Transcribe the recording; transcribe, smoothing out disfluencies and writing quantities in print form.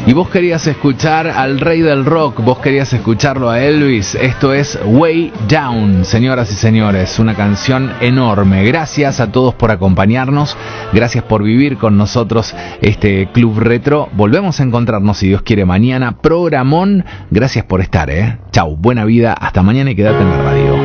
Y vos querías escuchar al rey del rock, vos querías escucharlo a Elvis. Esto es Way Down, señoras y señores, una canción enorme. Gracias a todos por acompañarnos, gracias por vivir con nosotros este Club Retro. Volvemos a encontrarnos, si Dios quiere, mañana. Programón, gracias por estar, Chau, buena vida, hasta mañana y quédate en la radio.